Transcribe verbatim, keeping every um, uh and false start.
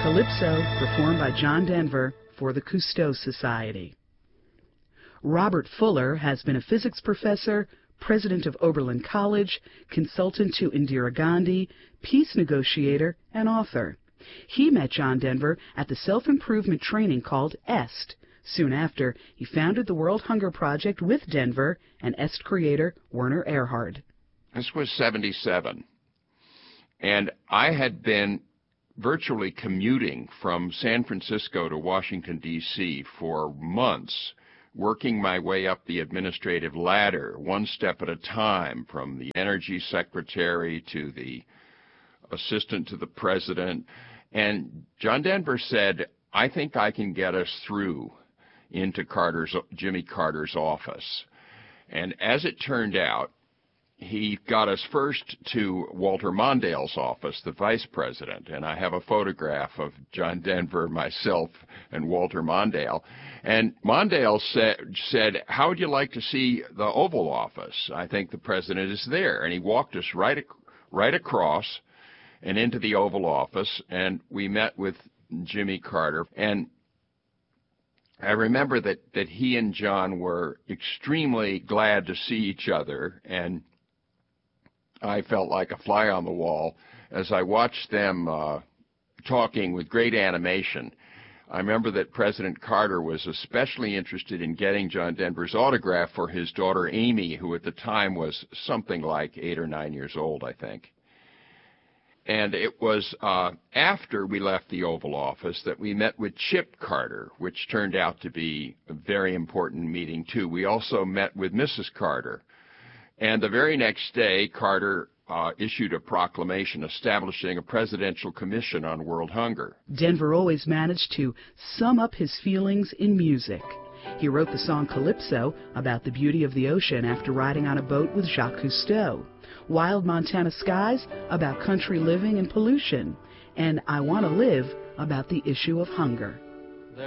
Calypso, performed by John Denver for the Cousteau Society. Robert Fuller has been a physics professor, president of Oberlin College, consultant to Indira Gandhi, peace negotiator, and author. He met John Denver at the self-improvement training called EST. Soon after, he founded the World Hunger Project with Denver and EST creator Werner Erhard. This was seventy-seven, and I had been virtually commuting from San Francisco to Washington, D C for months, working my way up the administrative ladder, one step at a time, from the energy secretary to the assistant to the president. And John Denver said, I think I can get us through into Carter's, Jimmy Carter's office. And as it turned out, he got us first to Walter Mondale's office, the vice president, and I have a photograph of John Denver, myself, and Walter Mondale. And Mondale said, said, how would you like to see the Oval Office? I think the president is there. And he walked us right, ac right across and into the Oval Office, and we met with Jimmy Carter. And I remember that, that he and John were extremely glad to see each other, and I felt like a fly on the wall as I watched them uh, talking with great animation. I remember that President Carter was especially interested in getting John Denver's autograph for his daughter Amy, who at the time was something like eight or nine years old, I think. And it was uh, after we left the Oval Office that we met with Chip Carter, which turned out to be a very important meeting, too. We also met with Missus Carter. And the very next day, Carter uh, issued a proclamation establishing a presidential commission on world hunger. Denver always managed to sum up his feelings in music. He wrote the song Calypso about the beauty of the ocean after riding on a boat with Jacques Cousteau, Wild Montana Skies about country living and pollution, and I Want to Live about the issue of hunger.